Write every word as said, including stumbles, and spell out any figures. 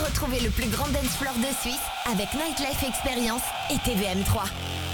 Retrouvez le plus grand dance floor de Suisse avec Nightlife Experience et T V M trois.